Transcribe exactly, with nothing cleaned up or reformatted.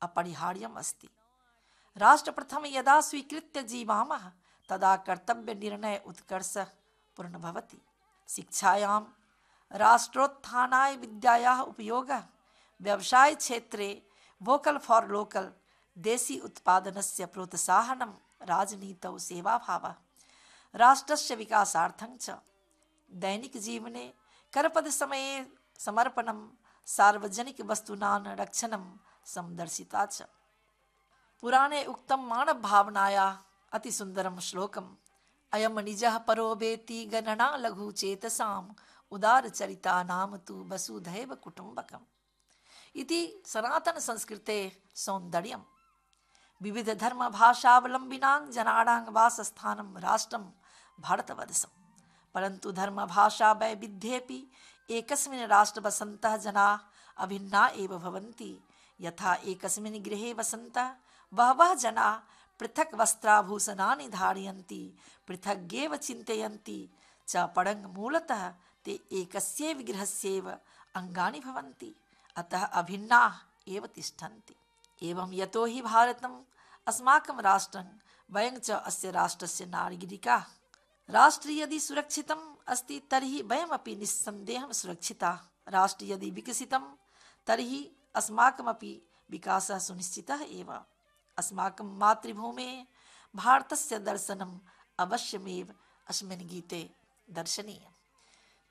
अपरिहार्यम् अस्ति। राष्ट्रप्रथम यदा स्वीकृत्य जीवामः तदा कर्तव्य निर्णय उत्कर्ष पूर्ण भवति। शिक्षायां राष्ट्रोत्थानाय विद्यायाः उपयोगः, व्यवसाय क्षेत्रे वोकल फॉर लोकल, देशी उत्पादनस्य प्रोत्साहनं, राजनीतौ सेवाभावः, राष्ट्रस्य विकासार्थं च। दैनिक जीवने करपद समये समर्पणं, सार्वजनिक वस्तूनां रक्षणं समदर्शिता च। पुराणे उक्तं मानव भावनायाः अति सुंदरं श्लोकम्, अयम निजः परो वेति गणना लघु चेतसाम्, उदार चरिता नाम तु वसुधैव कुटुम्बकम् इति सनातन संस्कृते सौन्दर्यम्। विविध धर्म भाषावलंबिनां जनानां वासस्थानं राष्ट्रं भारतवर्षं, परन्तु धर्म भाषा वैविध्येऽपि एकस्मिन् राष्ट्रे वसन्तः जनाः अभिन्ना एव भवन्ति। यथा एकस्मिन् गृहे वसन्तः बहवः जनाः पृथक् वस्त्राभूषणानि धारयन्ति, पृथगेव चिन्तयन्ति च, परं मूलतः ते एकस्यैव गृहस्यैव अङ्गानि भवन्ति, अतः अभिन्नाः एव तिष्ठन्ति। एवं यतो हि भारतम् अस्माकं राष्ट्रं, वयं च अस्य राष्ट्रस्य नागरिकाः। राष्ट्रं यदि सुरक्षितम् अस्ति तर्हि वयमपि निस्सन्देहं सुरक्षिताः। राष्ट्रं यदि विकसितं तर्हि अस्माकमपि विकासः सुनिश्चितः एव। अस्माकं मातृभूमेः भारतस्य दर्शनम् अवश्यमेव अस्मिन् गीते दर्शनीयम्।